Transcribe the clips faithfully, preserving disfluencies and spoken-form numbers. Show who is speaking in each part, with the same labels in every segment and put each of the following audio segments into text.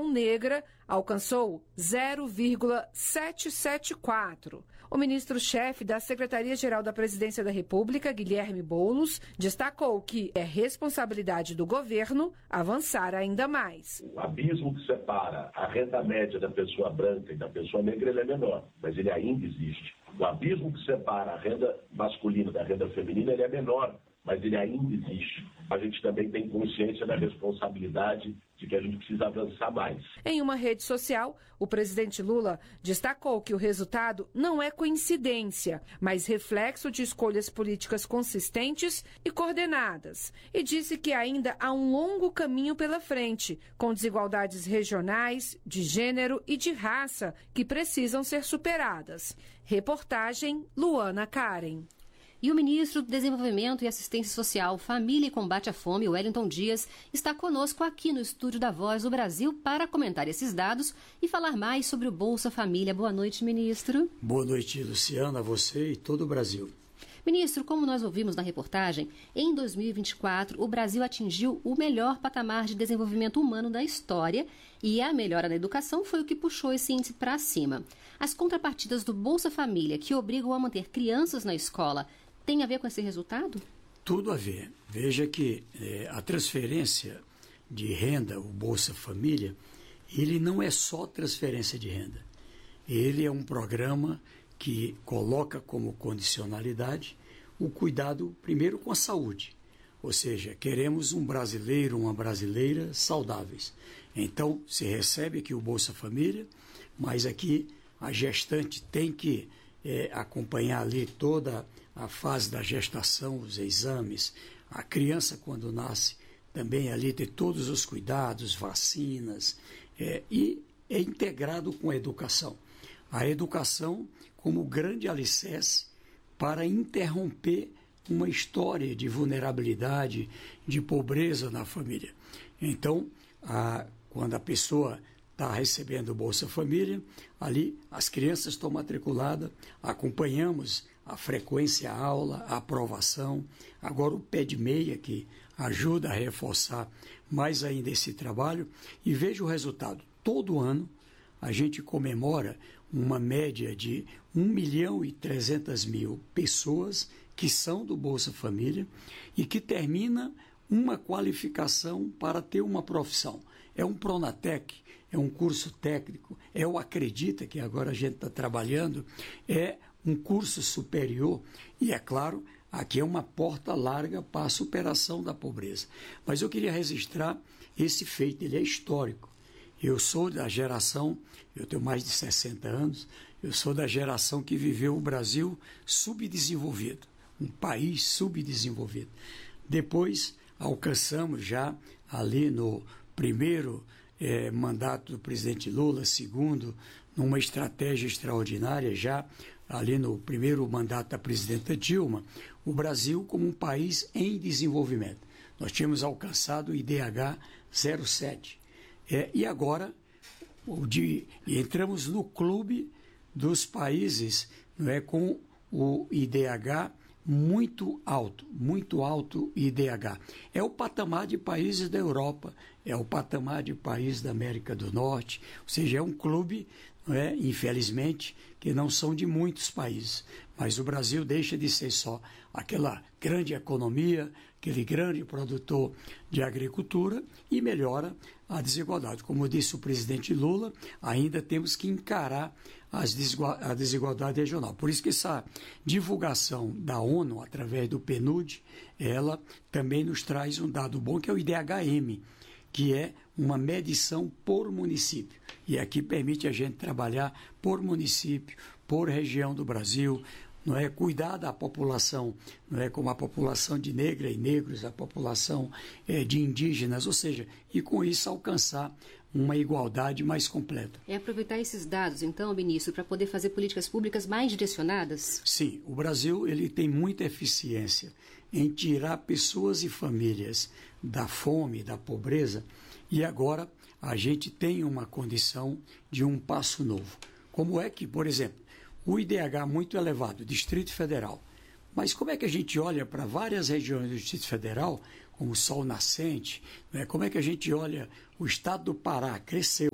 Speaker 1: negra alcançou zero vírgula setecentos e setenta e quatro. O ministro-chefe da Secretaria-Geral da Presidência da República, Guilherme Boulos, destacou que é responsabilidade do governo avançar ainda mais.
Speaker 2: O abismo que separa a renda média da pessoa branca e da pessoa negra ele é menor, mas ele ainda existe. O abismo que separa a renda masculina da renda feminina ele é menor, mas ele ainda existe. A gente também tem consciência da responsabilidade de que a gente precisa avançar mais.
Speaker 1: Em uma rede social, o presidente Lula destacou que o resultado não é coincidência, mas reflexo de escolhas políticas consistentes e coordenadas. E disse que ainda há um longo caminho pela frente, com desigualdades regionais, de gênero e de raça que precisam ser superadas. Reportagem Luana Karen.
Speaker 3: E o ministro do Desenvolvimento e Assistência Social, Família e Combate à Fome, Wellington Dias, está conosco aqui no estúdio da Voz do Brasil para comentar esses dados e falar mais sobre o Bolsa Família. Boa noite, ministro.
Speaker 4: Boa noite, Luciana, a você e todo o Brasil.
Speaker 3: Ministro, como nós ouvimos na reportagem, em dois mil e vinte e quatro o Brasil atingiu o melhor patamar de desenvolvimento humano da história e a melhora na educação foi o que puxou esse índice para cima. As contrapartidas do Bolsa Família, que obrigam a manter crianças na escola, tem a ver com esse resultado?
Speaker 4: Tudo a ver. Veja que é, a transferência de renda, o Bolsa Família, ele não é só transferência de renda. Ele é um programa que coloca como condicionalidade o cuidado, primeiro, com a saúde. Ou seja, queremos um brasileiro, uma brasileira saudáveis. Então, se recebe aqui o Bolsa Família, mas aqui a gestante tem que é, acompanhar ali toda a fase da gestação, os exames, a criança quando nasce também ali ter todos os cuidados, vacinas, é, e é integrado com a educação. A educação como grande alicerce para interromper uma história de vulnerabilidade, de pobreza na família. Então, a, quando a pessoa está recebendo o Bolsa Família, ali as crianças estão matriculadas, acompanhamos a frequência à aula, a aprovação, agora o pé de meia que ajuda a reforçar mais ainda esse trabalho e veja o resultado. Todo ano a gente comemora uma média de um milhão e trezentas mil pessoas que são do Bolsa Família e que termina uma qualificação para ter uma profissão. É um Pronatec, é um curso técnico, é o Acredita, que agora a gente está trabalhando, é um curso superior e, é claro, aqui é uma porta larga para a superação da pobreza. Mas eu queria registrar esse feito, ele é histórico. Eu sou da geração, eu tenho mais de sessenta anos, eu sou da geração que viveu o Brasil subdesenvolvido, um país subdesenvolvido. Depois alcançamos já ali no primeiro eh, mandato do presidente Lula, segundo, numa estratégia extraordinária, já ali no primeiro mandato da presidenta Dilma, o Brasil como um país em desenvolvimento. Nós tínhamos alcançado o I D H zero sete. É, e agora o de, entramos no clube dos países, não é, com o I D H muito alto, muito alto I D H. É o patamar de países da Europa, é o patamar de países da América do Norte, ou seja, é um clube, não é, infelizmente, que não são de muitos países. Mas o Brasil deixa de ser só aquela grande economia, aquele grande produtor de agricultura e melhora a desigualdade. Como disse o presidente Lula, ainda temos que encarar as desigual- a desigualdade regional. Por isso que essa divulgação da ONU, através do P N U D, ela também nos traz um dado bom, que é o I D H M, que é uma medição por município. E aqui permite a gente trabalhar por município, por região do Brasil, não é, cuidar da população, não é, como a população de negra e negros, a população é, de indígenas, ou seja, e com isso alcançar uma igualdade mais completa.
Speaker 3: É aproveitar esses dados, então, ministro, para poder fazer políticas públicas mais direcionadas?
Speaker 4: Sim, o Brasil ele tem muita eficiência em tirar pessoas e famílias da fome, da pobreza, e agora a gente tem uma condição de um passo novo. Como é que, por exemplo, o I D H muito elevado, Distrito Federal. Mas como é que a gente olha para várias regiões do Distrito Federal, como o Sol Nascente, né? Como é que a gente olha o estado do Pará, cresceu,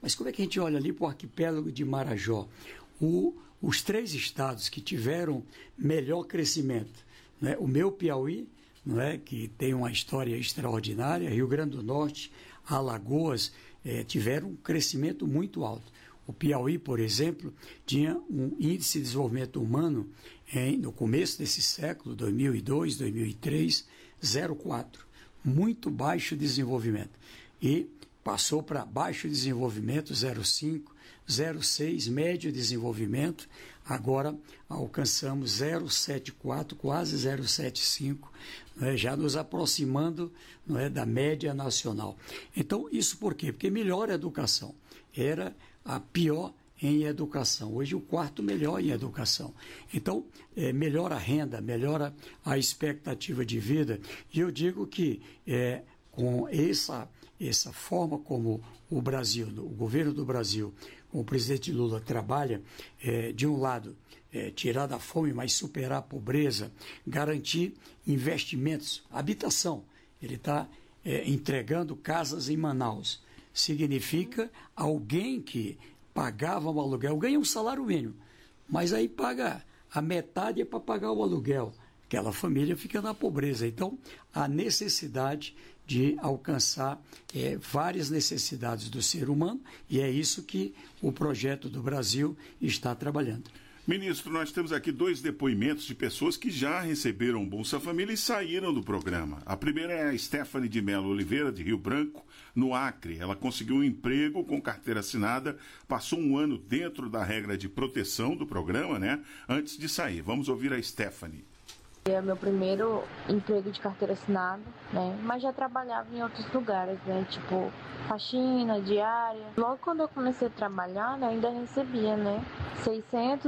Speaker 4: Mas como é que a gente olha ali para o arquipélago de Marajó? O, os três estados que tiveram melhor crescimento, né? O meu Piauí, não é? Que tem uma história extraordinária, Rio Grande do Norte, Alagoas, eh, tiveram um crescimento muito alto. O Piauí, por exemplo, tinha um índice de desenvolvimento humano em, no começo desse século, dois mil e dois, dois mil e três, zero vírgula quatro. Muito baixo desenvolvimento. E passou para baixo desenvolvimento, zero vírgula cinco, zero vírgula seis, médio desenvolvimento. Agora alcançamos zero vírgula setenta e quatro, quase zero vírgula setenta e cinco, não é? Já nos aproximando, não é, da média nacional. Então, isso por quê? Porque melhora a educação. Era a pior em educação. Hoje, o quarto melhor em educação. Então, é, melhora a renda, melhora a expectativa de vida. E eu digo que é, com essa, essa forma como o Brasil, o governo do Brasil, com o presidente Lula trabalha, é, de um lado, é, tirar da fome, mas superar a pobreza, garantir investimentos, habitação. Ele está é, entregando casas em Manaus. Significa alguém que pagava um aluguel, ganha um salário mínimo, mas aí paga a metade é para pagar o aluguel. Aquela família fica na pobreza. Então, a necessidade de alcançar é, várias necessidades do ser humano, e é isso que o projeto do Brasil está trabalhando.
Speaker 5: Ministro, nós temos aqui dois depoimentos de pessoas que já receberam Bolsa Família e saíram do programa. A primeira é a Stephanie de Mello Oliveira, de Rio Branco, no Acre. Ela conseguiu um emprego com carteira assinada, passou um ano dentro da regra de proteção do programa, né, antes de sair. Vamos ouvir a Stephanie.
Speaker 6: É meu primeiro emprego de carteira assinada, né? Mas já trabalhava em outros lugares, né? Tipo faxina, diária. Logo quando eu comecei a trabalhar, né, ainda recebia, né? seiscentos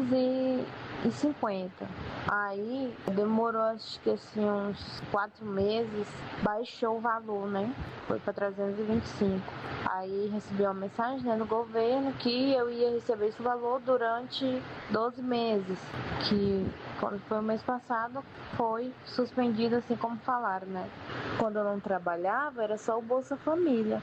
Speaker 6: e cinquenta. Aí demorou acho que assim uns quatro meses, baixou o valor, né? Foi para trezentos e vinte e cinco. Aí recebi uma mensagem, né, no governo que eu ia receber esse valor durante doze meses, que quando foi o mês passado foi suspendido, assim como falaram, né? Quando eu não trabalhava era só o Bolsa Família.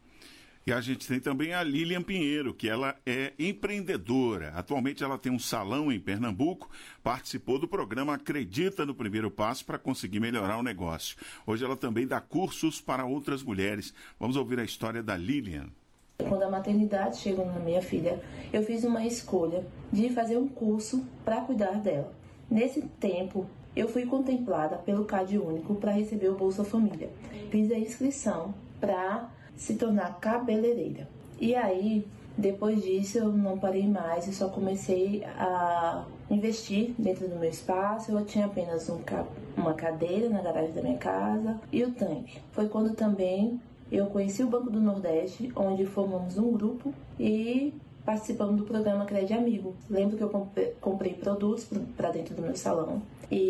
Speaker 5: E a gente tem também a Lilian Pinheiro, que ela é empreendedora. Atualmente ela tem um salão em Pernambuco, participou do programa Acredita no Primeiro Passo para conseguir melhorar o negócio. Hoje ela também dá cursos para outras mulheres. Vamos ouvir a história da Lilian.
Speaker 7: Quando a maternidade chegou na minha filha, eu fiz uma escolha de fazer um curso para cuidar dela. Nesse tempo, eu fui contemplada pelo CAD Único para receber o Bolsa Família. Fiz a inscrição para se tornar cabeleireira. E aí, depois disso, eu não parei mais, eu só comecei a investir dentro do meu espaço. Eu tinha apenas um, uma cadeira na garagem da minha casa e o tanque. Foi quando também eu conheci o Banco do Nordeste, onde formamos um grupo e participamos do programa Crédito Amigo. Lembro que eu comprei, comprei produtos para dentro do meu salão.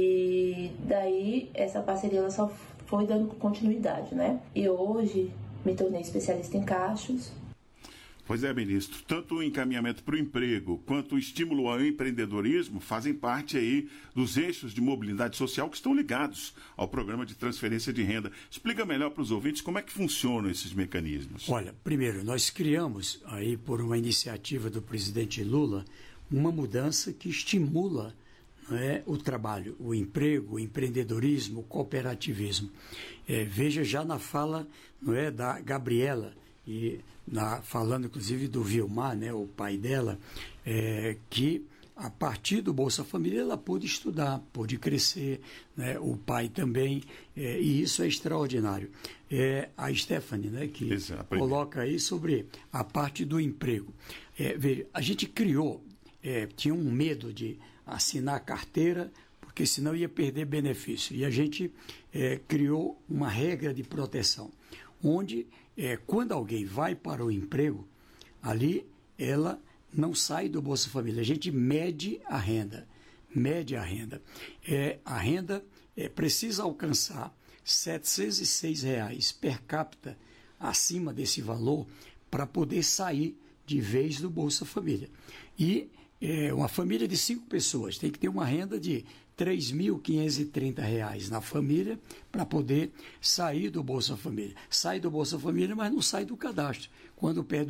Speaker 7: E daí, essa parceria ela só foi dando continuidade, né? E hoje me tornei especialista em cachos.
Speaker 5: Pois é, ministro. Tanto o encaminhamento para o emprego quanto o estímulo ao empreendedorismo fazem parte aí dos eixos de mobilidade social que estão ligados ao programa de transferência de renda. Explica melhor para os ouvintes como é que funcionam esses mecanismos.
Speaker 4: Olha, primeiro, nós criamos aí por uma iniciativa do presidente Lula uma mudança que estimula, não é, o trabalho, o emprego, o empreendedorismo, o cooperativismo. É, veja já na fala, não é, da Gabriela, e na, falando inclusive do Vilmar, né, o pai dela, é, que a partir do Bolsa Família ela pôde estudar, pôde crescer, né, o pai também, é, e isso é extraordinário. É, a Stephanie, né, que Exato. Coloca aí sobre a parte do emprego. É, veja, a gente criou, é, tinha um medo de assinar a carteira, porque senão ia perder benefício. E a gente é, criou uma regra de proteção, onde é, quando alguém vai para o emprego, ali ela não sai do Bolsa Família. A gente mede a renda, mede a renda. É, a renda é, precisa alcançar setecentos e seis reais per capita acima desse valor para poder sair de vez do Bolsa Família. E é, uma família de cinco pessoas tem que ter uma renda de três mil quinhentos e trinta reais na família para poder sair do Bolsa Família. Sai do Bolsa Família, mas não sai do cadastro. Quando perde o emprego,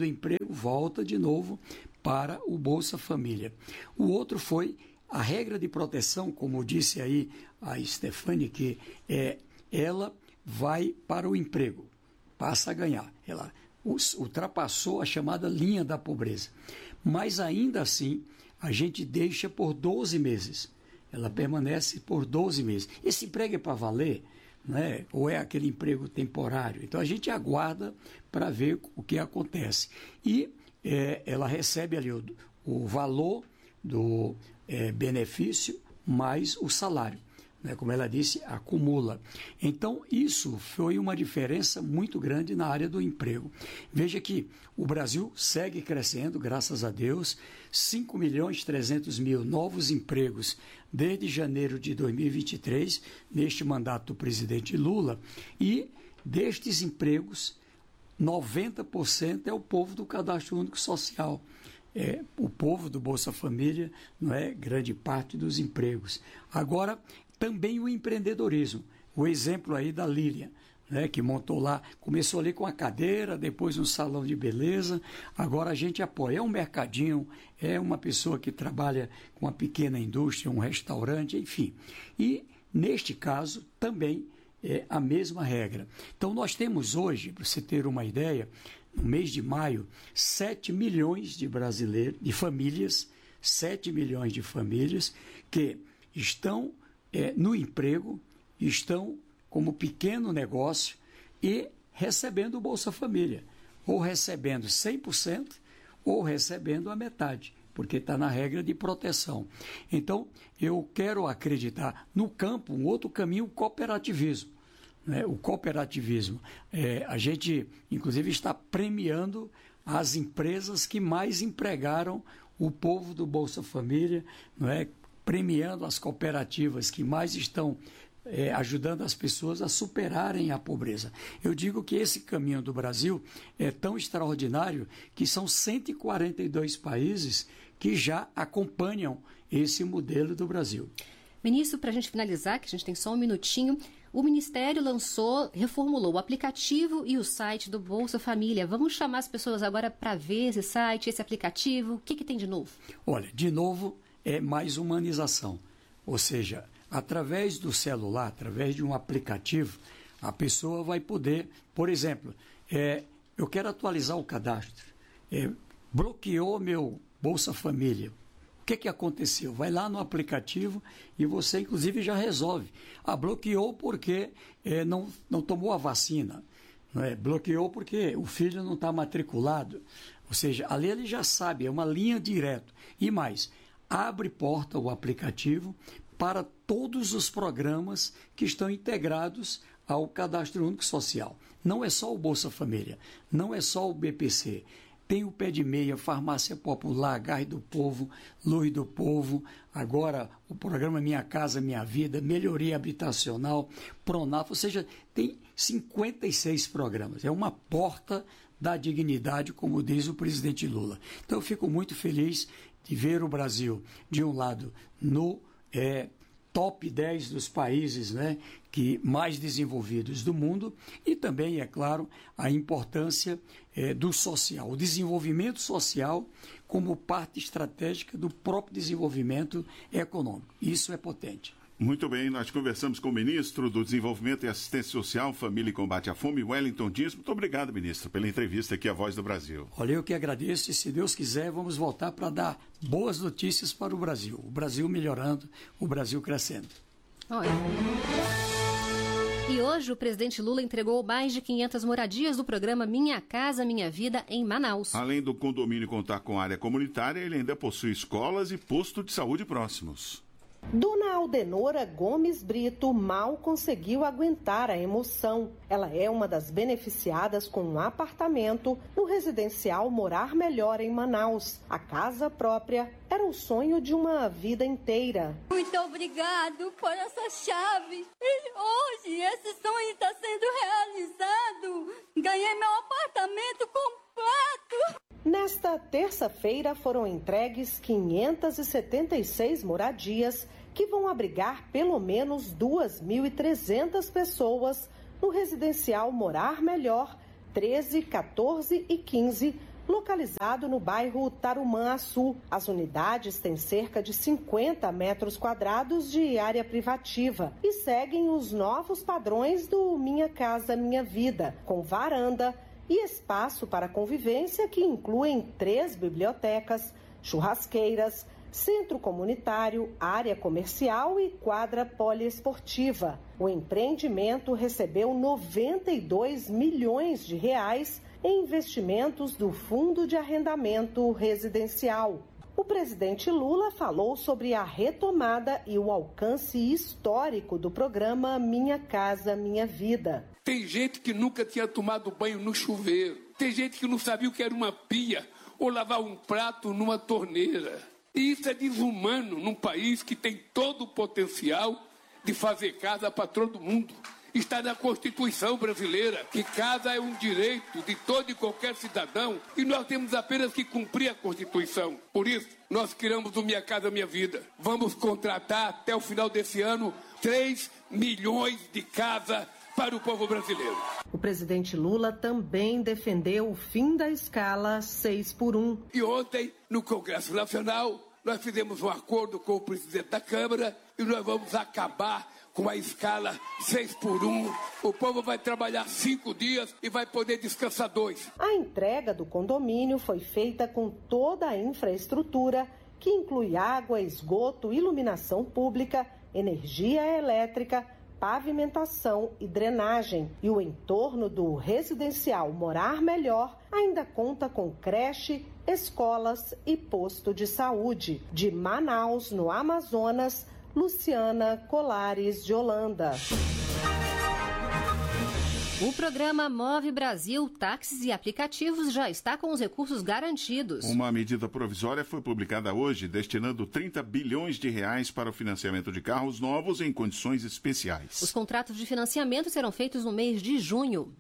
Speaker 4: dinheiro volta de novo para o Bolsa Família. O outro foi a regra de proteção, como disse aí a Stefani, que é, ela vai para o emprego, passa a ganhar. Ela ultrapassou a chamada linha da pobreza. Mas ainda assim, a gente deixa por doze meses. Ela permanece por doze meses. Esse emprego é para valer, né? Ou é aquele emprego temporário? Então a gente aguarda para ver o que acontece. E é, ela recebe ali o, o valor do é, benefício mais o salário. Né? Como ela disse, acumula. Então isso foi uma diferença muito grande na área do emprego. Veja que o Brasil segue crescendo, graças a Deus, cinco milhões e trezentos mil novos empregos desde janeiro de dois mil e vinte e três, neste mandato do presidente Lula, e destes empregos, noventa por cento é o povo do Cadastro Único Social. É, o povo do Bolsa Família, não é grande parte dos empregos. Agora, também o empreendedorismo. O exemplo aí da Lília, né, que montou lá, começou ali com a cadeira, depois um salão de beleza, agora a gente apoia. É um mercadinho, é uma pessoa que trabalha com uma pequena indústria, um restaurante, enfim. E, neste caso, também é a mesma regra. Então, nós temos hoje, para você ter uma ideia, no mês de maio, sete milhões de brasileiros, de famílias, sete milhões de famílias que estão é, no emprego, estão como pequeno negócio e recebendo o Bolsa Família, ou recebendo cem por cento ou recebendo a metade, porque está na regra de proteção. Então, eu quero acreditar no campo, um outro caminho, o cooperativismo. Né? O cooperativismo, é, a gente, inclusive, está premiando as empresas que mais empregaram o povo do Bolsa Família, não é? Premiando as cooperativas que mais estão é, ajudando as pessoas a superarem a pobreza. Eu digo que esse caminho do Brasil é tão extraordinário que são cento e quarenta e dois países que já acompanham esse modelo do Brasil.
Speaker 3: Ministro, para a gente finalizar, que a gente tem só um minutinho, o Ministério lançou, reformulou o aplicativo e o site do Bolsa Família. Vamos chamar as pessoas agora para ver esse site, esse aplicativo. O que, que tem de novo?
Speaker 4: Olha, de novo, é mais humanização. Ou seja, através do celular, através de um aplicativo, a pessoa vai poder, por exemplo, é, eu quero atualizar o cadastro, é, bloqueou meu Bolsa Família. O que, que aconteceu? Vai lá no aplicativo e você, inclusive, já resolve. Ah, bloqueou porque é, não, não tomou a vacina. Não é? Bloqueou porque o filho não está matriculado. Ou seja, ali ele já sabe, é uma linha direta. E mais, abre porta o aplicativo para todos os programas que estão integrados ao Cadastro Único Social. Não é só o Bolsa Família, não é só o B P C. Tem o Pé de Meia, Farmácia Popular, Gás do Povo, Luz do Povo, agora o programa Minha Casa Minha Vida, Melhoria Habitacional, Pronaf, ou seja, tem cinquenta e seis programas. É uma porta da dignidade, como diz o presidente Lula. Então eu fico muito feliz de ver o Brasil, de um lado, no é, top dez dos países, né, que mais desenvolvidos do mundo, e também, é claro, a importância é, do social, o desenvolvimento social como parte estratégica do próprio desenvolvimento econômico. Isso é potente.
Speaker 5: Muito bem, nós conversamos com o ministro do Desenvolvimento e Assistência Social, Família e Combate à Fome, Wellington Dias. Muito obrigado, ministro, pela entrevista aqui à Voz do Brasil.
Speaker 4: Olha, eu que agradeço e, se Deus quiser, vamos voltar para dar boas notícias para o Brasil. O Brasil melhorando, o Brasil crescendo.
Speaker 3: Olha. E hoje o presidente Lula entregou mais de quinhentas moradias do programa Minha Casa Minha Vida em Manaus.
Speaker 5: Além do condomínio contar com área comunitária, ele ainda possui escolas e posto de saúde próximos.
Speaker 8: Dona Aldenora Gomes Brito mal conseguiu aguentar a emoção. Ela é uma das beneficiadas com um apartamento no residencial Morar Melhor em Manaus. A casa própria era o sonho de uma vida inteira.
Speaker 9: Muito obrigado por essa chave. E hoje esse sonho está sendo realizado. Ganhei meu apartamento completo.
Speaker 8: Nesta terça-feira foram entregues quinhentas e setenta e seis moradias que vão abrigar pelo menos duas mil e trezentas pessoas no residencial Morar Melhor treze, quatorze e quinze localizado no bairro Tarumã-Açu. As unidades têm cerca de cinquenta metros quadrados de área privativa e seguem os novos padrões do Minha Casa Minha Vida, com varanda e espaço para convivência que incluem três bibliotecas, churrasqueiras, centro comunitário, área comercial e quadra poliesportiva. O empreendimento recebeu noventa e dois milhões de reais em investimentos do Fundo de Arrendamento Residencial. O presidente Lula falou sobre a retomada e o alcance histórico do programa Minha Casa Minha Vida.
Speaker 10: Tem gente que nunca tinha tomado banho no chuveiro. Tem gente que não sabia o que era uma pia ou lavar um prato numa torneira. E isso é desumano num país que tem todo o potencial de fazer casa para todo mundo. Está na Constituição brasileira, que casa é um direito de todo e qualquer cidadão, e nós temos apenas que cumprir a Constituição. Por isso, nós criamos o Minha Casa Minha Vida. Vamos contratar até o final desse ano três milhões de casas para o povo brasileiro.
Speaker 8: O presidente Lula também defendeu o fim da escala seis por um.
Speaker 10: E ontem, no Congresso Nacional, nós fizemos um acordo com o presidente da Câmara e nós vamos acabar com a escala seis por um. O povo vai trabalhar cinco dias e vai poder descansar dois.
Speaker 8: A entrega do condomínio foi feita com toda a infraestrutura, que inclui água, esgoto, iluminação pública, energia elétrica, pavimentação e drenagem. E o entorno do residencial Morar Melhor ainda conta com creche, escolas e posto de saúde. De Manaus, no Amazonas, Luciana Colares de Holanda.
Speaker 3: O programa Move Brasil Táxis e Aplicativos já está com os recursos garantidos.
Speaker 5: Uma medida provisória foi publicada hoje, destinando trinta bilhões de reais para o financiamento de carros novos em condições especiais.
Speaker 3: Os contratos de financiamento serão feitos no mês de junho.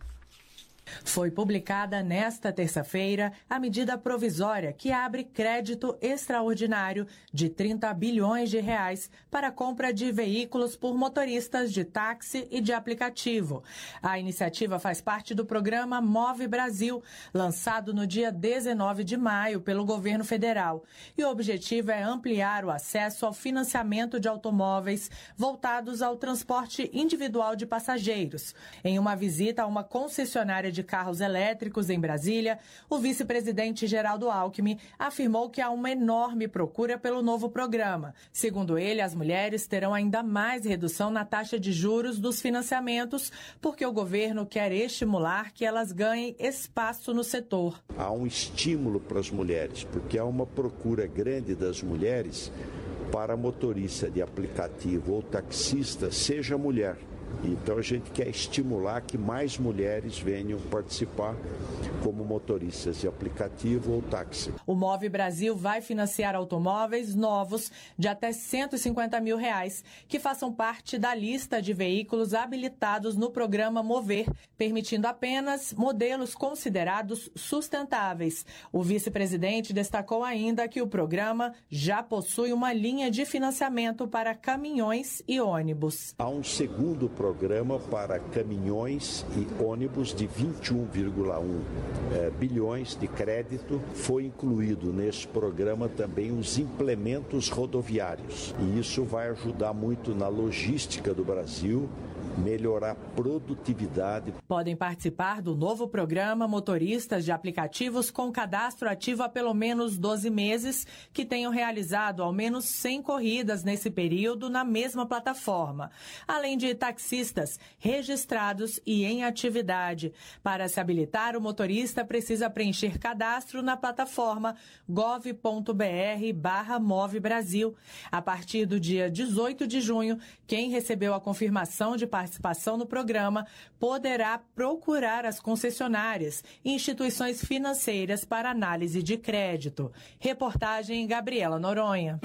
Speaker 11: Foi publicada nesta terça-feira a medida provisória que abre crédito extraordinário de trinta bilhões de reais para a compra de veículos por motoristas de táxi e de aplicativo. A iniciativa faz parte do programa Move Brasil, lançado no dia dezenove de maio pelo governo federal. E o objetivo é ampliar o acesso ao financiamento de automóveis voltados ao transporte individual de passageiros. Em uma visita a uma concessionária de de carros elétricos em Brasília, o vice-presidente Geraldo Alckmin afirmou que há uma enorme procura pelo novo programa. Segundo ele, as mulheres terão ainda mais redução na taxa de juros dos financiamentos, porque o governo quer estimular que elas ganhem espaço no setor.
Speaker 12: Há um estímulo para as mulheres, porque há uma procura grande das mulheres para motorista de aplicativo ou taxista, seja mulher. Então a gente quer estimular que mais mulheres venham participar como motoristas de aplicativo ou táxi.
Speaker 11: O Move Brasil vai financiar automóveis novos de até cento e cinquenta mil reais, que façam parte da lista de veículos habilitados no programa Mover, permitindo apenas modelos considerados sustentáveis. O vice-presidente destacou ainda que o programa já possui uma linha de financiamento para caminhões e ônibus.
Speaker 12: Há um segundo programa para caminhões e ônibus de vinte e um vírgula um é, bilhões de crédito. Foi incluído nesse programa também os implementos rodoviários. E isso vai ajudar muito na logística do Brasil, melhorar a produtividade.
Speaker 11: Podem participar do novo programa motoristas de aplicativos com cadastro ativo há pelo menos doze meses, que tenham realizado ao menos cem corridas nesse período na mesma plataforma, além de taxistas registrados e em atividade. Para se habilitar, o motorista precisa preencher cadastro na plataforma gov ponto br barra Move Brasil. A partir do dia dezoito de junho, quem recebeu a confirmação de participação participação no programa poderá procurar as concessionárias e instituições financeiras para análise de crédito. Reportagem Gabriela Noronha.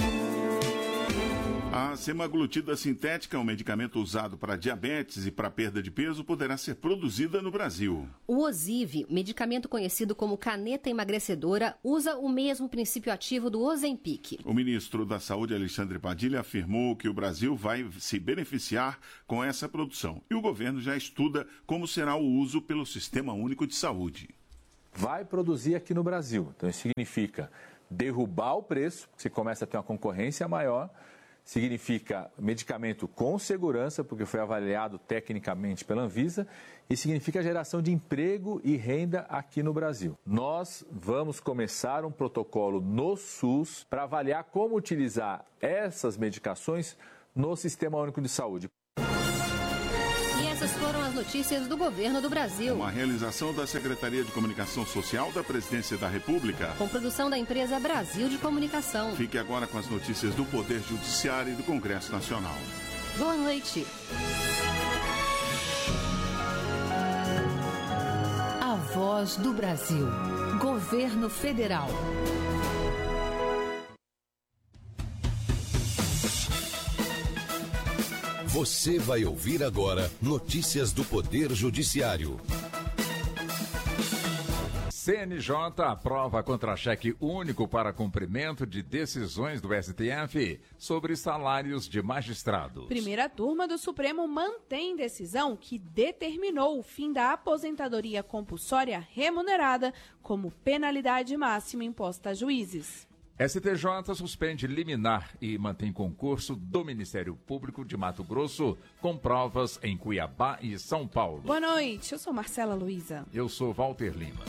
Speaker 5: A semaglutida sintética, um medicamento usado para diabetes e para perda de peso, poderá ser produzida no Brasil.
Speaker 3: O Ozivy, medicamento conhecido como caneta emagrecedora, usa o mesmo princípio ativo do Ozempic.
Speaker 5: O ministro da Saúde, Alexandre Padilha, afirmou que o Brasil vai se beneficiar com essa produção. E o governo já estuda como será o uso pelo Sistema Único de Saúde.
Speaker 13: vai produzir aqui no Brasil. Então, isso significa derrubar o preço, você começa a ter uma concorrência maior, significa medicamento com segurança, porque foi avaliado tecnicamente pela Anvisa, e significa geração de emprego e renda aqui no Brasil. Nós vamos começar um protocolo no SUS para avaliar como utilizar essas medicações no Sistema Único de Saúde.
Speaker 3: E essas foram as notícias do governo do Brasil.
Speaker 5: Uma realização da Secretaria de Comunicação Social da Presidência da República.
Speaker 3: Com produção da empresa Brasil de Comunicação.
Speaker 5: Fique agora com as notícias do Poder Judiciário e do Congresso Nacional.
Speaker 3: Boa noite.
Speaker 14: A Voz do Brasil. Governo Federal.
Speaker 15: Você vai ouvir agora notícias do Poder Judiciário.
Speaker 16: C N J aprova contra-cheque único para cumprimento de decisões do S T F sobre salários de magistrado.
Speaker 17: Primeira turma do Supremo mantém decisão que determinou o fim da aposentadoria compulsória remunerada como penalidade máxima imposta a juízes.
Speaker 16: S T J suspende liminar e mantém concurso do Ministério Público de Mato Grosso com provas em Cuiabá e São Paulo.
Speaker 17: Boa noite, eu sou Marcela Luiza.
Speaker 16: Eu sou Walter Lima.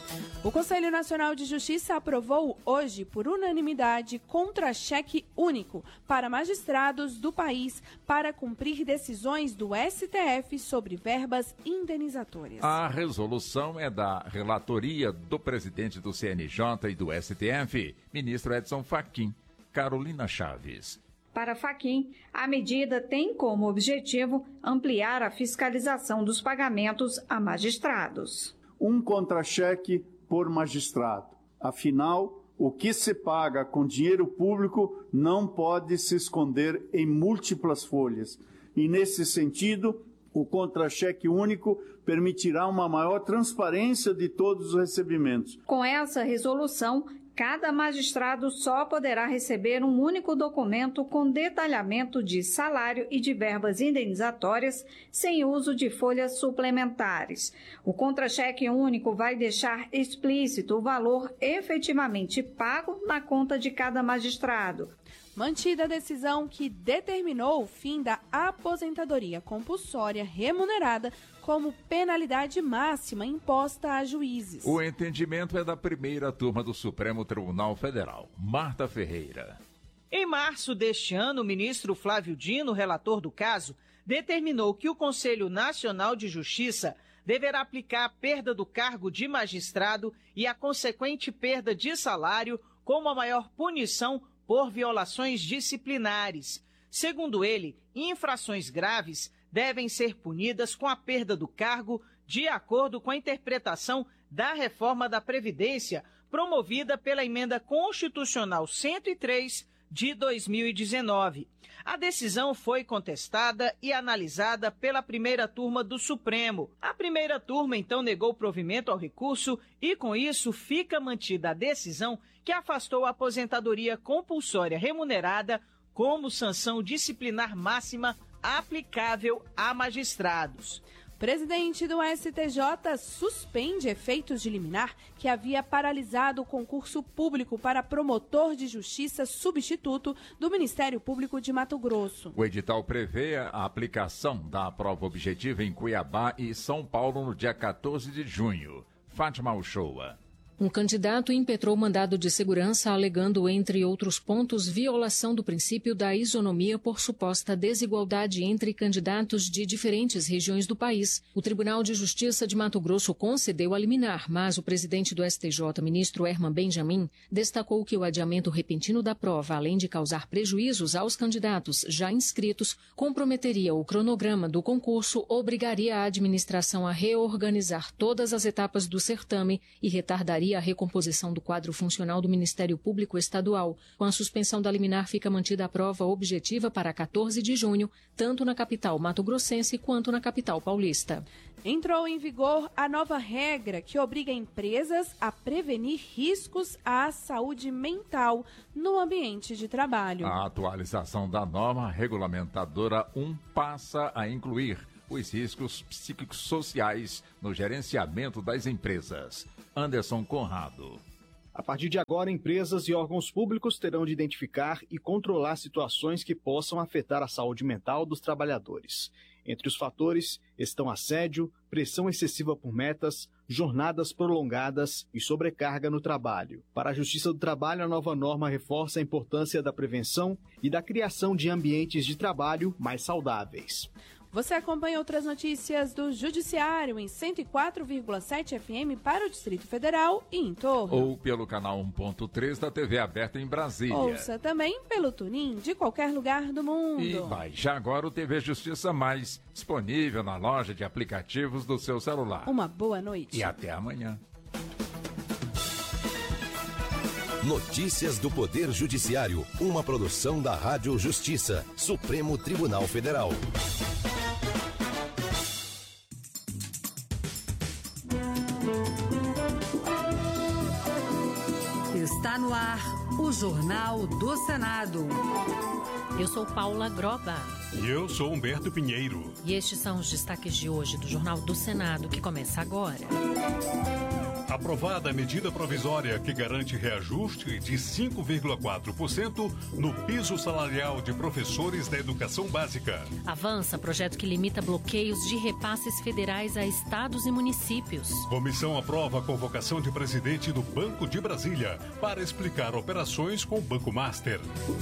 Speaker 17: O Conselho Nacional de Justiça aprovou hoje, por unanimidade, contra-cheque único para magistrados do país para cumprir decisões do S T F sobre verbas indenizatórias.
Speaker 16: A resolução é da relatoria do presidente do C N J e do S T F, ministro Edson Fachin. Carolina Chaves.
Speaker 18: Para Fachin, a medida tem como objetivo ampliar a fiscalização dos pagamentos a magistrados.
Speaker 19: Um contra-cheque por magistrado. Afinal, o que se paga com dinheiro público não pode se esconder em múltiplas folhas. E, nesse sentido, o contra-cheque único permitirá uma maior transparência de todos os recebimentos.
Speaker 18: Com essa resolução, cada magistrado só poderá receber um único documento com detalhamento de salário e de verbas indenizatórias, sem uso de folhas suplementares. O contra-cheque único vai deixar explícito o valor efetivamente pago na conta de cada magistrado.
Speaker 17: Mantida a decisão que determinou o fim da aposentadoria compulsória remunerada como penalidade máxima imposta a juízes.
Speaker 16: O entendimento é da primeira turma do Supremo Tribunal Federal. Marta Ferreira.
Speaker 20: Em março deste ano, o ministro Flávio Dino, relator do caso, determinou que o Conselho Nacional de Justiça deverá aplicar a perda do cargo de magistrado e a consequente perda de salário como a maior punição por violações disciplinares. Segundo ele, infrações graves devem ser punidas com a perda do cargo de acordo com a interpretação da reforma da Previdência promovida pela Emenda Constitucional cento e três de dois mil e dezenove. A decisão foi contestada e analisada pela primeira turma do Supremo. A primeira turma, então, negou provimento ao recurso e, com isso, fica mantida a decisão que afastou a aposentadoria compulsória remunerada como sanção disciplinar máxima aplicável a magistrados.
Speaker 17: Presidente do S T J suspende efeitos de liminar que havia paralisado o concurso público para promotor de justiça substituto do Ministério Público de Mato Grosso.
Speaker 16: O edital prevê a aplicação da prova objetiva em Cuiabá e São Paulo no dia quatorze de junho. Fátima Uchoa.
Speaker 21: Um candidato impetrou mandado de segurança alegando, entre outros pontos, violação do princípio da isonomia por suposta desigualdade entre candidatos de diferentes regiões do país. O Tribunal de Justiça de Mato Grosso concedeu a liminar, mas o presidente do S T J, ministro Herman Benjamin, destacou que o adiamento repentino da prova, além de causar prejuízos aos candidatos já inscritos, comprometeria o cronograma do concurso, obrigaria a administração a reorganizar todas as etapas do certame e retardaria a recomposição do quadro funcional do Ministério Público Estadual. Com a suspensão da liminar, fica mantida a prova objetiva para quatorze de junho, tanto na capital mato-grossense quanto na capital paulista.
Speaker 17: Entrou em vigor a nova regra que obriga empresas a prevenir riscos à saúde mental no ambiente de trabalho.
Speaker 16: A atualização da norma regulamentadora um passa a incluir os riscos psíquicos sociais no gerenciamento das empresas. Anderson Conrado.
Speaker 2: A partir de agora, empresas e órgãos públicos terão de identificar e controlar situações que possam afetar a saúde mental dos trabalhadores. Entre os fatores estão assédio, pressão excessiva por metas, jornadas prolongadas e sobrecarga no trabalho. Para a Justiça do Trabalho, a nova norma reforça a importância da prevenção e da criação de ambientes de trabalho mais saudáveis.
Speaker 17: Você acompanha outras notícias do Judiciário em cento e quatro vírgula sete F M para o Distrito Federal e em torno.
Speaker 16: Ou pelo canal um ponto três da T V aberta em Brasília.
Speaker 17: Ouça também pelo Tunin de qualquer lugar do mundo.
Speaker 16: E baixe agora o T V Justiça Mais, disponível na loja de aplicativos do seu celular.
Speaker 17: Uma boa noite.
Speaker 16: E até amanhã.
Speaker 15: Notícias do Poder Judiciário, uma produção da Rádio Justiça, Supremo Tribunal Federal.
Speaker 14: Está no ar o Jornal do Senado.
Speaker 22: Eu sou Paula Groba.
Speaker 23: E eu sou Humberto Pinheiro.
Speaker 22: E estes são os destaques de hoje do Jornal do Senado, que começa agora.
Speaker 23: Aprovada a medida provisória que garante reajuste de cinco vírgula quatro por cento no piso salarial de professores da educação básica.
Speaker 22: Avança projeto que limita bloqueios de repasses federais a estados e municípios.
Speaker 23: Comissão aprova a convocação de presidente do Banco de Brasília para explicar operações com o Banco Master.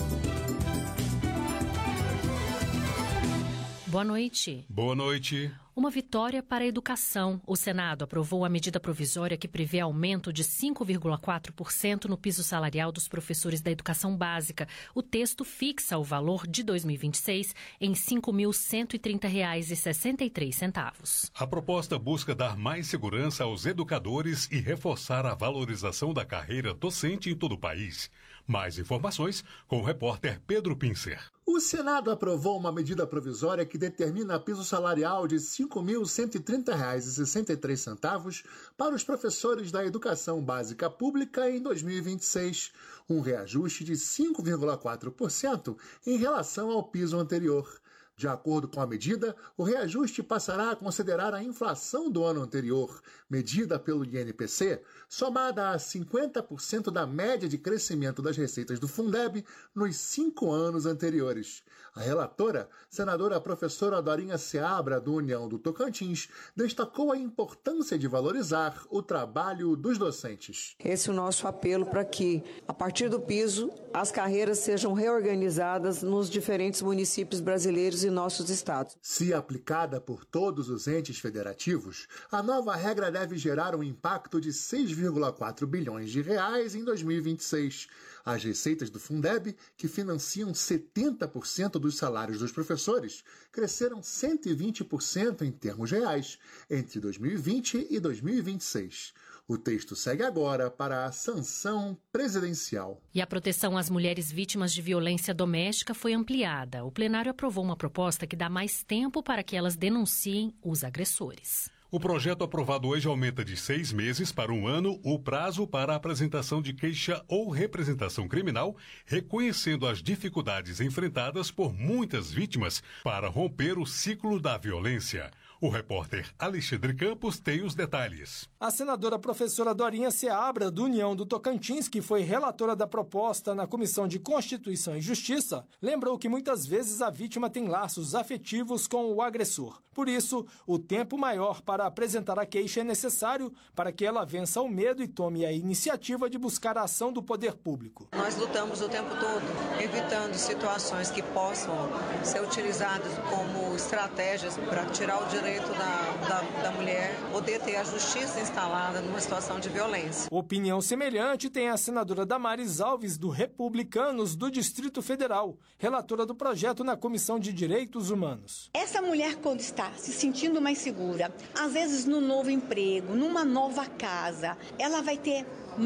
Speaker 22: Boa noite.
Speaker 23: Boa noite.
Speaker 22: Uma vitória para a educação. O Senado aprovou a medida provisória que prevê aumento de cinco vírgula quatro por cento no piso salarial dos professores da educação básica. O texto fixa o valor de dois mil e vinte e seis em cinco mil cento e trinta reais e sessenta e três centavos.
Speaker 23: A proposta busca dar mais segurança aos educadores e reforçar a valorização da carreira docente em todo o país. Mais informações com o repórter Pedro Pincer.
Speaker 24: O Senado aprovou uma medida provisória que determina piso salarial de cinco mil cento e trinta reais e sessenta e três centavos para os professores da educação básica pública em dois mil e vinte e seis, um reajuste de cinco vírgula quatro por cento em relação ao piso anterior. De acordo com a medida, o reajuste passará a considerar a inflação do ano anterior, medida pelo I N P C, somada a cinquenta por cento da média de crescimento das receitas do Fundeb nos cinco anos anteriores. A relatora, senadora professora Dorinha Seabra, do União do Tocantins, destacou a importância de valorizar o trabalho dos docentes.
Speaker 25: Esse é o nosso apelo para que, a partir do piso, as carreiras sejam reorganizadas nos diferentes municípios brasileiros e nossos estados.
Speaker 24: Se aplicada por todos os entes federativos, a nova regra deve gerar um impacto de seis vírgula quatro bilhões de reais em dois mil e vinte e seis. As receitas do Fundeb, que financiam setenta por cento dos salários dos professores, cresceram cento e vinte por cento em termos reais entre dois mil e vinte e dois mil e vinte e seis. O texto segue agora para a sanção presidencial.
Speaker 22: E a proteção às mulheres vítimas de violência doméstica foi ampliada. O plenário aprovou uma proposta que dá mais tempo para que elas denunciem os agressores.
Speaker 23: O projeto aprovado hoje aumenta de seis meses para um ano o prazo para a apresentação de queixa ou representação criminal, reconhecendo as dificuldades enfrentadas por muitas vítimas para romper o ciclo da violência. O repórter Alexandre Campos tem os detalhes.
Speaker 26: A senadora professora Dorinha Seabra, do União do Tocantins, que foi relatora da proposta na Comissão de Constituição e Justiça, lembrou que muitas vezes a vítima tem laços afetivos com o agressor. Por isso, o tempo maior para apresentar a queixa é necessário para que ela vença o medo e tome a iniciativa de buscar a ação do poder público.
Speaker 25: Nós lutamos o tempo todo, evitando situações que possam ser utilizadas como estratégias para tirar o direito Da, da, da mulher poder ter a justiça instalada numa situação de violência.
Speaker 26: Opinião semelhante tem a senadora Damares Alves, do Republicanos do Distrito Federal, relatora do projeto na Comissão de Direitos Humanos.
Speaker 27: Essa mulher, quando está se sentindo mais segura, às vezes no novo emprego, numa nova casa, ela vai ter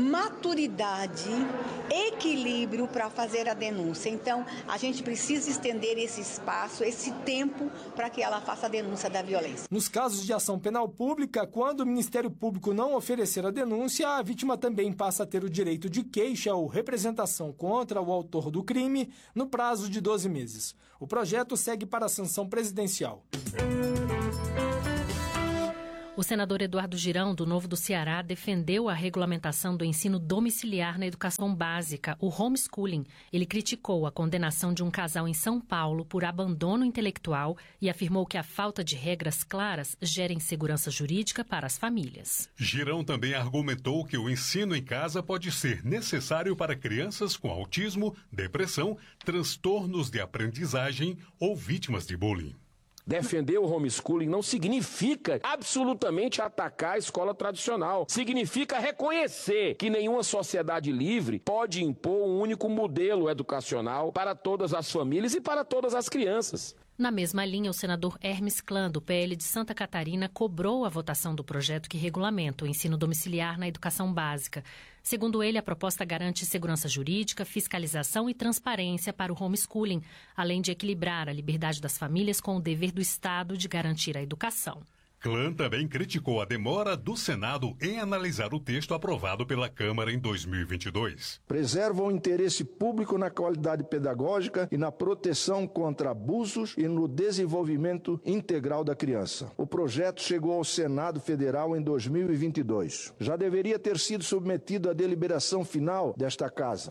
Speaker 27: maturidade, equilíbrio para fazer a denúncia. Então, a gente precisa estender esse espaço, esse tempo, para que ela faça a denúncia da violência.
Speaker 26: Nos casos de ação penal pública, quando o Ministério Público não oferecer a denúncia, a vítima também passa a ter o direito de queixa ou representação contra o autor do crime no prazo de doze meses. O projeto segue para a sanção presidencial.
Speaker 22: O senador Eduardo Girão, do Novo do Ceará, defendeu a regulamentação do ensino domiciliar na educação básica, o homeschooling. Ele criticou a condenação de um casal em São Paulo por abandono intelectual e afirmou que a falta de regras claras gera insegurança jurídica para as famílias.
Speaker 23: Girão também argumentou que o ensino em casa pode ser necessário para crianças com autismo, depressão, transtornos de aprendizagem ou vítimas de bullying.
Speaker 1: Defender o homeschooling não significa absolutamente atacar a escola tradicional. Significa reconhecer que nenhuma sociedade livre pode impor um único modelo educacional para todas as famílias e para todas as crianças.
Speaker 22: Na mesma linha, o senador Hermes Klan, do P L de Santa Catarina, cobrou a votação do projeto que regulamenta o ensino domiciliar na educação básica. Segundo ele, a proposta garante segurança jurídica, fiscalização e transparência para o homeschooling, além de equilibrar a liberdade das famílias com o dever do Estado de garantir a educação.
Speaker 23: Klan também criticou a demora do Senado em analisar o texto aprovado pela Câmara em dois mil e vinte e dois.
Speaker 4: Preserva o interesse público na qualidade pedagógica e na proteção contra abusos e no desenvolvimento integral da criança. O projeto chegou ao Senado Federal em dois mil e vinte e dois. Já deveria ter sido submetido à deliberação final desta Casa.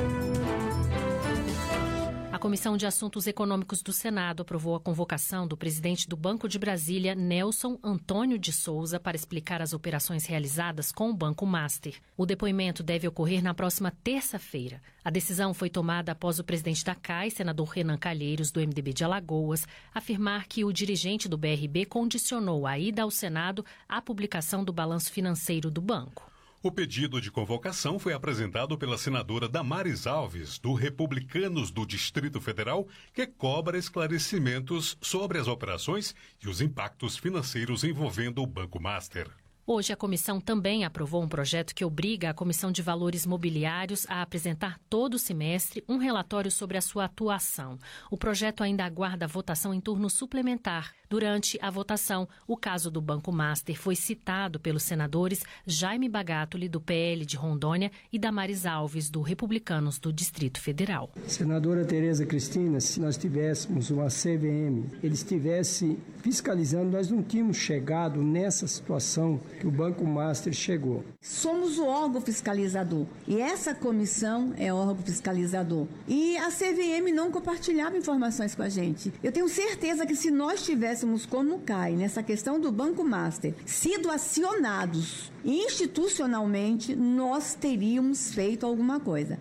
Speaker 22: A Comissão de Assuntos Econômicos do Senado aprovou a convocação do presidente do Banco de Brasília, Nelson Antônio de Souza, para explicar as operações realizadas com o Banco Master. O depoimento deve ocorrer na próxima terça-feira. A decisão foi tomada após o presidente da C A I, senador Renan Calheiros, do M D B de Alagoas, afirmar que o dirigente do B R B condicionou a ida ao Senado à publicação do balanço financeiro do banco.
Speaker 23: O pedido de convocação foi apresentado pela senadora Damares Alves, do Republicanos do Distrito Federal, que cobra esclarecimentos sobre as operações e os impactos financeiros envolvendo o Banco Master.
Speaker 22: Hoje, a comissão também aprovou um projeto que obriga a Comissão de Valores Mobiliários a apresentar todo semestre um relatório sobre a sua atuação. O projeto ainda aguarda a votação em turno suplementar. Durante a votação, o caso do Banco Master foi citado pelos senadores Jaime Bagatoli, do P L de Rondônia, e Damares Alves, do Republicanos do Distrito Federal.
Speaker 6: Senadora Tereza Cristina, se nós tivéssemos uma C V M, ele estivesse fiscalizando, nós não tínhamos chegado nessa situação que o Banco Master chegou.
Speaker 7: Somos o órgão fiscalizador e essa comissão é órgão fiscalizador. E a C V M não compartilhava informações com a gente. Eu tenho certeza que se nós tivéssemos, como C A I, nessa questão do Banco Master, sido acionados institucionalmente, nós teríamos feito alguma coisa.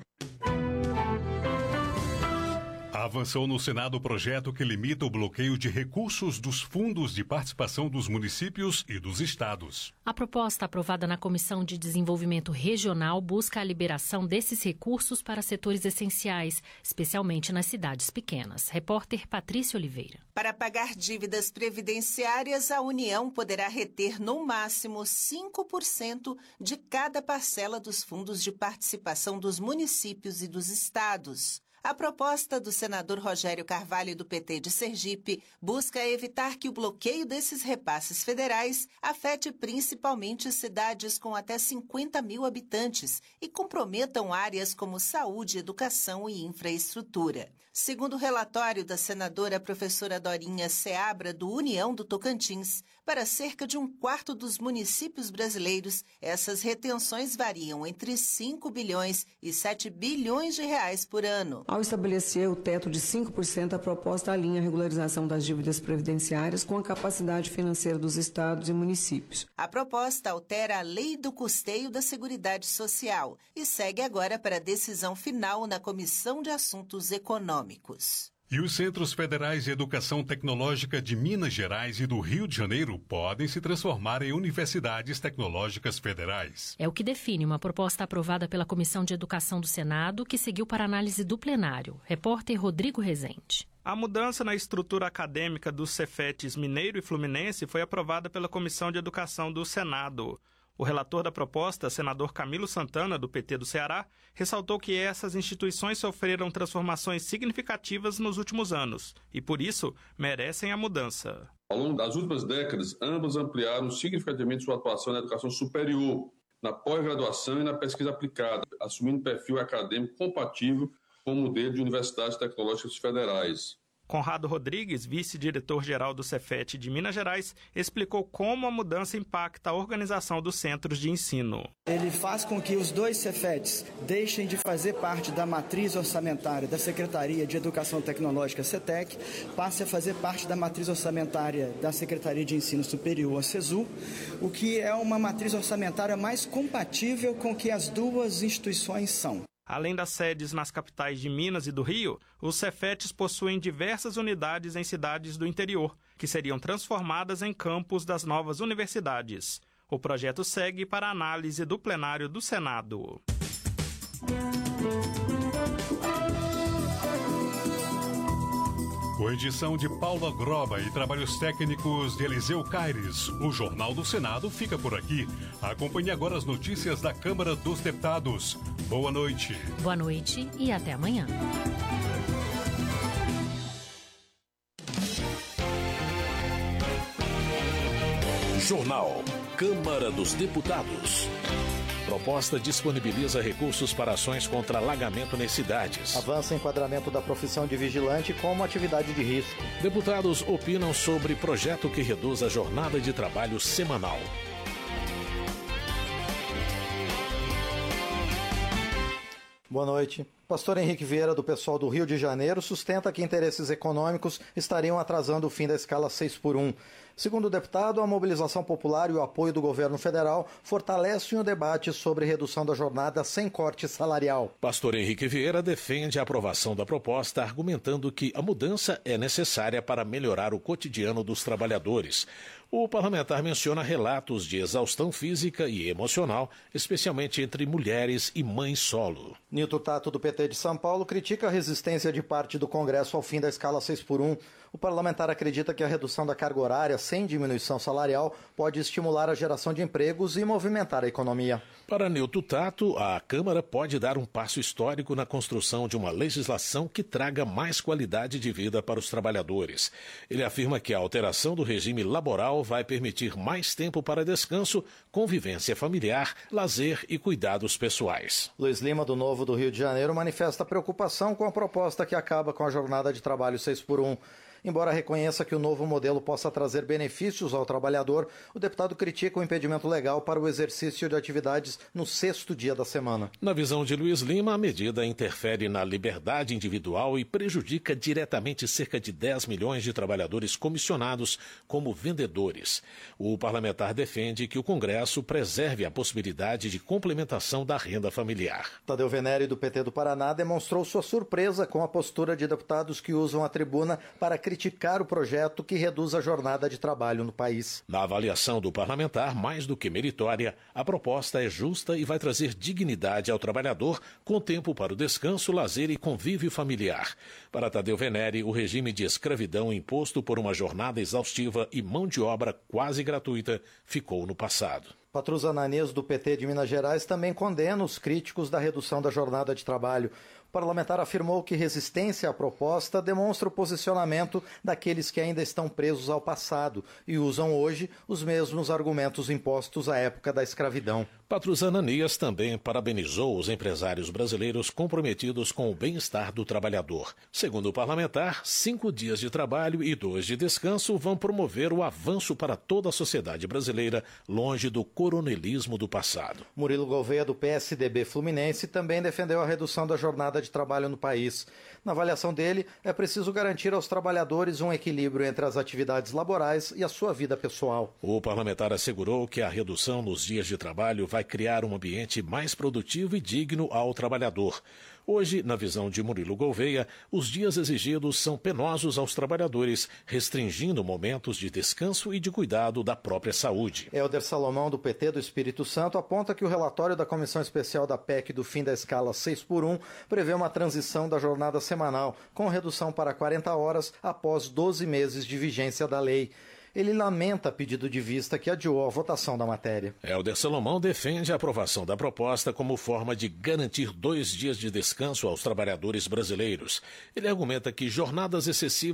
Speaker 23: Avançou no Senado o projeto que limita o bloqueio de recursos dos fundos de participação dos municípios e dos estados.
Speaker 22: A proposta aprovada na Comissão de Desenvolvimento Regional busca a liberação desses recursos para setores essenciais, especialmente nas cidades pequenas. Repórter Patrícia Oliveira.
Speaker 8: Para pagar dívidas previdenciárias, a União poderá reter no máximo cinco por cento de cada parcela dos fundos de participação dos municípios e dos estados. A proposta do senador Rogério Carvalho, do P T de Sergipe, busca evitar que o bloqueio desses repasses federais afete principalmente cidades com até cinquenta mil habitantes e comprometam áreas como saúde, educação e infraestrutura. Segundo o relatório da senadora professora Dorinha Seabra, do União do Tocantins, para cerca de um quarto dos municípios brasileiros, essas retenções variam entre cinco bilhões e sete bilhões de reais por ano.
Speaker 9: Ao estabelecer o teto de cinco por cento, a proposta alinha a regularização das dívidas previdenciárias com a capacidade financeira dos estados e municípios.
Speaker 8: A proposta altera a Lei do Custeio da Seguridade Social e segue agora para a decisão final na Comissão de Assuntos Econômicos.
Speaker 23: E os Centros Federais de Educação Tecnológica de Minas Gerais e do Rio de Janeiro podem se transformar em universidades tecnológicas federais.
Speaker 22: É o que define uma proposta aprovada pela Comissão de Educação do Senado, que seguiu para análise do plenário. Repórter Rodrigo Rezende.
Speaker 10: A mudança na estrutura acadêmica dos Cefetes Mineiro e Fluminense foi aprovada pela Comissão de Educação do Senado. O relator da proposta, senador Camilo Santana, do P T do Ceará, ressaltou que essas instituições sofreram transformações significativas nos últimos anos e, por isso, merecem a mudança.
Speaker 28: Ao longo das últimas décadas, ambas ampliaram significativamente sua atuação na educação superior, na pós-graduação e na pesquisa aplicada, assumindo perfil acadêmico compatível com o modelo de universidades tecnológicas federais.
Speaker 10: Conrado Rodrigues, vice-diretor-geral do Cefet de Minas Gerais, explicou como a mudança impacta a organização dos centros de ensino.
Speaker 3: Ele faz com que os dois Cefets deixem de fazer parte da matriz orçamentária da Secretaria de Educação Tecnológica, CETEC, passe a fazer parte da matriz orçamentária da Secretaria de Ensino Superior, a CESU, o que é uma matriz orçamentária mais compatível com o que as duas instituições são.
Speaker 10: Além das sedes nas capitais de Minas e do Rio, os Cefetes possuem diversas unidades em cidades do interior, que seriam transformadas em campus das novas universidades. O projeto segue para análise do plenário do Senado.
Speaker 23: Com edição de Paula Groba e trabalhos técnicos de Eliseu Caires, o Jornal do Senado fica por aqui. Acompanhe agora as notícias da Câmara dos Deputados. Boa noite.
Speaker 22: Boa noite e até amanhã.
Speaker 5: Jornal Câmara dos Deputados. Proposta disponibiliza recursos para ações contra alagamento nas cidades.
Speaker 11: Avança enquadramento da profissão de vigilante como atividade de risco.
Speaker 5: Deputados opinam sobre projeto que reduz a jornada de trabalho semanal.
Speaker 11: Boa noite. Pastor Henrique Vieira, do pessoal do Rio de Janeiro, sustenta que interesses econômicos estariam atrasando o fim da escala seis por um. Segundo o deputado, a mobilização popular e o apoio do governo federal fortalecem o debate sobre redução da jornada sem corte salarial.
Speaker 5: Pastor Henrique Vieira defende a aprovação da proposta, argumentando que a mudança é necessária para melhorar o cotidiano dos trabalhadores. O parlamentar menciona relatos de exaustão física e emocional, especialmente entre mulheres e mães solo.
Speaker 11: Nilton Tato, do P T de São Paulo, critica a resistência de parte do Congresso ao fim da escala seis por um. O parlamentar acredita que a redução da carga horária sem diminuição salarial pode estimular a geração de empregos e movimentar a economia.
Speaker 5: Para Nilton Tato, a Câmara pode dar um passo histórico na construção de uma legislação que traga mais qualidade de vida para os trabalhadores. Ele afirma que a alteração do regime laboral vai permitir mais tempo para descanso, convivência familiar, lazer e cuidados pessoais.
Speaker 11: Luiz Lima, do Novo do Rio de Janeiro, manifesta preocupação com a proposta que acaba com a jornada de trabalho seis por um. Embora reconheça que o novo modelo possa trazer benefícios ao trabalhador, o deputado critica o impedimento legal para o exercício de atividades no sexto dia da semana.
Speaker 5: Na visão de Luiz Lima, a medida interfere na liberdade individual e prejudica diretamente cerca de dez milhões de trabalhadores comissionados como vendedores. O parlamentar defende que o Congresso preserve a possibilidade de complementação da renda familiar.
Speaker 11: Tadeu Venere, do P T do Paraná, demonstrou sua surpresa com a postura de deputados que usam a tribuna para criticar o projeto que reduz a jornada de trabalho no país.
Speaker 5: Na avaliação do parlamentar, mais do que meritória, a proposta é justa e vai trazer dignidade ao trabalhador, com tempo para o descanso, lazer e convívio familiar. Para Tadeu Venere, o regime de escravidão imposto por uma jornada exaustiva e mão de obra quase gratuita ficou no passado.
Speaker 11: Patrus Ananias, do P T de Minas Gerais, também condena os críticos da redução da jornada de trabalho. O parlamentar afirmou que resistência à proposta demonstra o posicionamento daqueles que ainda estão presos ao passado e usam hoje os mesmos argumentos impostos à época da escravidão.
Speaker 5: Patrus Ananias também parabenizou os empresários brasileiros comprometidos com o bem-estar do trabalhador. Segundo o parlamentar, cinco dias de trabalho e dois de descanso vão promover o avanço para toda a sociedade brasileira, longe do coronelismo do passado.
Speaker 11: Murilo Gouveia, do P S D B Fluminense, também defendeu a redução da jornada de trabalho no país. Na avaliação dele, é preciso garantir aos trabalhadores um equilíbrio entre as atividades laborais e a sua vida pessoal.
Speaker 5: O parlamentar assegurou que a redução nos dias de trabalho vai criar um ambiente mais produtivo e digno ao trabalhador. Hoje, na visão de Murilo Gouveia, os dias exigidos são penosos aos trabalhadores, restringindo momentos de descanso e de cuidado da própria saúde.
Speaker 11: Helder Salomão, do P T do Espírito Santo, aponta que o relatório da Comissão Especial da P E C do fim da escala seis por um prevê uma transição da jornada semanal, com redução para quarenta horas após doze meses de vigência da lei. Ele lamenta pedido de vista que adiou a votação da matéria.
Speaker 5: Helder Salomão defende a aprovação da proposta como forma de garantir dois dias de descanso aos trabalhadores brasileiros. Ele argumenta que jornadas excessivas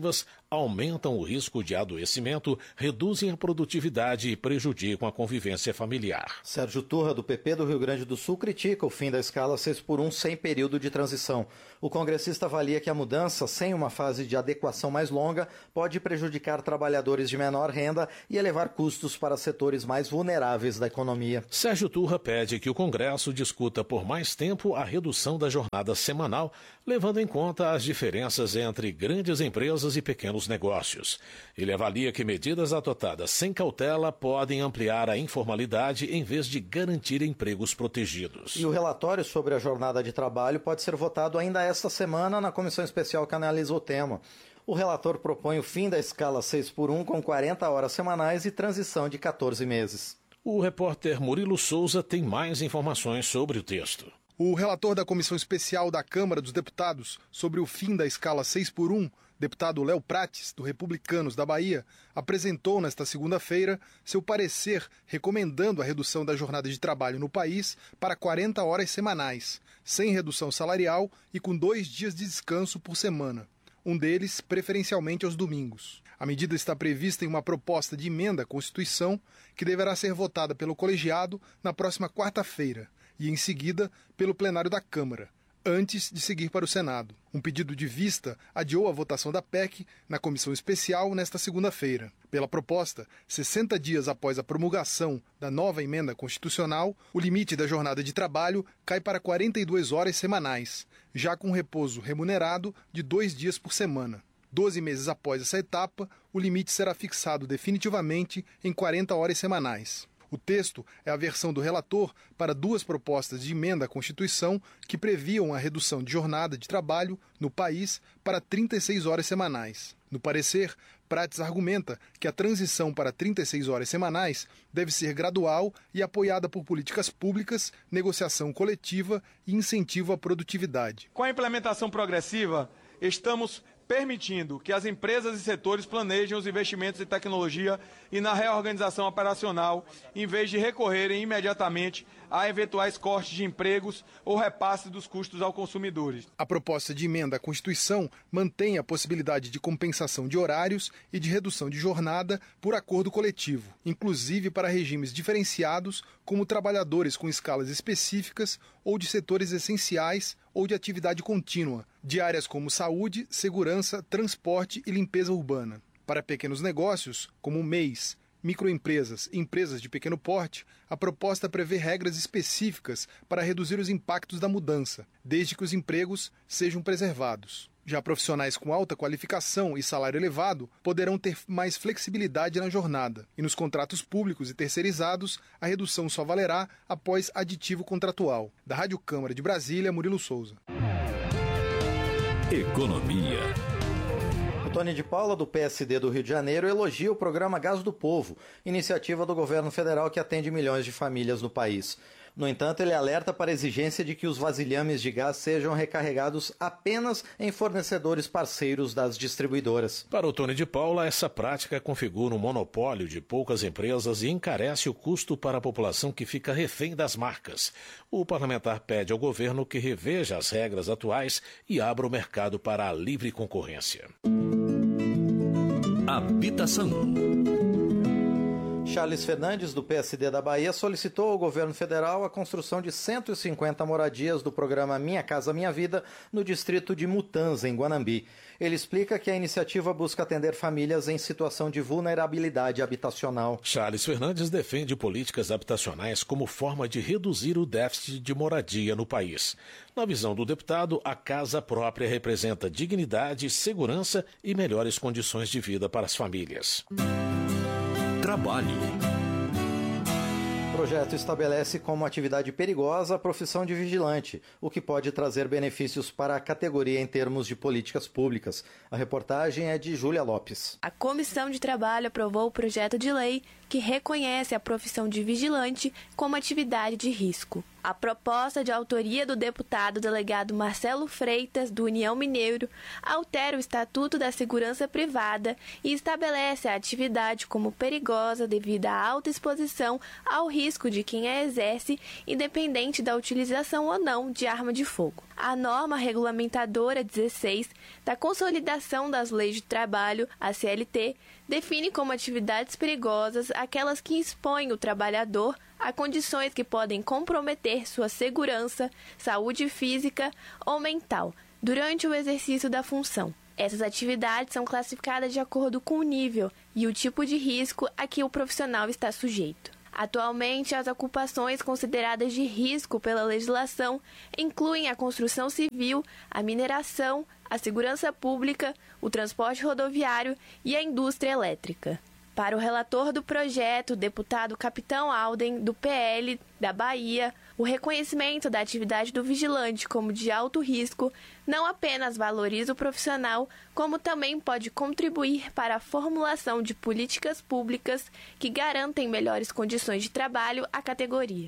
Speaker 5: aumentam o risco de adoecimento, reduzem a produtividade e prejudicam a convivência familiar.
Speaker 11: Sérgio Turra, do P P do Rio Grande do Sul, critica o fim da escala seis por um sem período de transição. O congressista avalia que a mudança, sem uma fase de adequação mais longa, pode prejudicar trabalhadores de menor renda e elevar custos para setores mais vulneráveis da economia.
Speaker 5: Sérgio Turra pede que o Congresso discuta por mais tempo a redução da jornada semanal, levando em conta as diferenças entre grandes empresas e pequenos negócios. Ele avalia que medidas adotadas sem cautela podem ampliar a informalidade em vez de garantir empregos protegidos.
Speaker 11: E o relatório sobre a jornada de trabalho pode ser votado ainda esta semana na comissão especial que analisa o tema. O relator propõe o fim da escala seis por um com quarenta horas semanais e transição de quatorze meses.
Speaker 5: O repórter Murilo Souza tem mais informações sobre o texto.
Speaker 2: O relator da Comissão Especial da Câmara dos Deputados sobre o fim da escala seis por um, deputado Léo Prates, do Republicanos da Bahia, apresentou nesta segunda-feira seu parecer recomendando a redução da jornada de trabalho no país para quarenta horas semanais, sem redução salarial e com dois dias de descanso por semana, um deles preferencialmente aos domingos. A medida está prevista em uma proposta de emenda à Constituição que deverá ser votada pelo colegiado na próxima quarta-feira e, em seguida, pelo plenário da Câmara, antes de seguir para o Senado. Um pedido de vista adiou a votação da P E C na comissão especial nesta segunda-feira. Pela proposta, sessenta dias após a promulgação da nova emenda constitucional, o limite da jornada de trabalho cai para quarenta e duas horas semanais, já com repouso remunerado de dois dias por semana. Doze meses após essa etapa, o limite será fixado definitivamente em quarenta horas semanais. O texto é a versão do relator para duas propostas de emenda à Constituição que previam a redução de jornada de trabalho no país para trinta e seis horas semanais. No parecer, Prates argumenta que a transição para trinta e seis horas semanais deve ser gradual e apoiada por políticas públicas, negociação coletiva e incentivo à produtividade.
Speaker 12: Com a implementação progressiva, estamos permitindo que as empresas e setores planejem os investimentos em tecnologia e na reorganização operacional, em vez de recorrerem imediatamente a eventuais cortes de empregos ou repasse dos custos aos consumidores.
Speaker 2: A proposta de emenda à Constituição mantém a possibilidade de compensação de horários e de redução de jornada por acordo coletivo, inclusive para regimes diferenciados, como trabalhadores com escalas específicas ou de setores essenciais ou de atividade contínua, de áreas como saúde, segurança, transporte e limpeza urbana. Para pequenos negócios, como M E Is, microempresas e empresas de pequeno porte, a proposta prevê regras específicas para reduzir os impactos da mudança, desde que os empregos sejam preservados. Já profissionais com alta qualificação e salário elevado poderão ter mais flexibilidade na jornada. E nos contratos públicos e terceirizados, a redução só valerá após aditivo contratual. Da Rádio Câmara de Brasília, Murilo Souza.
Speaker 15: Economia.
Speaker 11: O Tony de Paula, do P S D do Rio de Janeiro, elogia o programa Gás do Povo, iniciativa do governo federal que atende milhões de famílias no país. No entanto, ele alerta para a exigência de que os vasilhames de gás sejam recarregados apenas em fornecedores parceiros das distribuidoras.
Speaker 5: Para o Tony de Paula, essa prática configura um monopólio de poucas empresas e encarece o custo para a população que fica refém das marcas. O parlamentar pede ao governo que reveja as regras atuais e abra o mercado para a livre concorrência.
Speaker 15: Habitação.
Speaker 11: Charles Fernandes, do P S D da Bahia, solicitou ao governo federal a construção de cento e cinquenta moradias do programa Minha Casa Minha Vida no distrito de Mutanza, em Guanambi. Ele explica que a iniciativa busca atender famílias em situação de vulnerabilidade habitacional.
Speaker 5: Charles Fernandes defende políticas habitacionais como forma de reduzir o déficit de moradia no país. Na visão do deputado, a casa própria representa dignidade, segurança e melhores condições de vida para as famílias.
Speaker 15: Trabalho.
Speaker 11: O projeto estabelece como atividade perigosa a profissão de vigilante, o que pode trazer benefícios para a categoria em termos de políticas públicas. A reportagem é de Júlia Lopes.
Speaker 13: A Comissão de Trabalho aprovou o projeto de lei que reconhece a profissão de vigilante como atividade de risco. A proposta, de autoria do deputado delegado Marcelo Freitas, do União Mineiro, altera o Estatuto da Segurança Privada e estabelece a atividade como perigosa devido à alta exposição ao risco risco de quem a exerce, independente da utilização ou não de arma de fogo. A norma regulamentadora dezesseis da Consolidação das Leis de Trabalho, a C L T, define como atividades perigosas aquelas que expõem o trabalhador a condições que podem comprometer sua segurança, saúde física ou mental durante o exercício da função. Essas atividades são classificadas de acordo com o nível e o tipo de risco a que o profissional está sujeito. Atualmente, as ocupações consideradas de risco pela legislação incluem a construção civil, a mineração, a segurança pública, o transporte rodoviário e a indústria elétrica. Para o relator do projeto, deputado Capitão Alden, do P L da Bahia, o reconhecimento da atividade do vigilante como de alto risco não apenas valoriza o profissional, como também pode contribuir para a formulação de políticas públicas que garantem melhores condições de trabalho à categoria.